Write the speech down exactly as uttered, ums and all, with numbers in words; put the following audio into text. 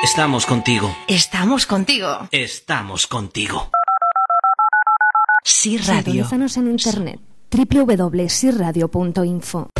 Estamos contigo. Estamos contigo. Estamos contigo. Sí Radio. Sintonízanos en internet. doble u doble u doble u punto sí radio punto info.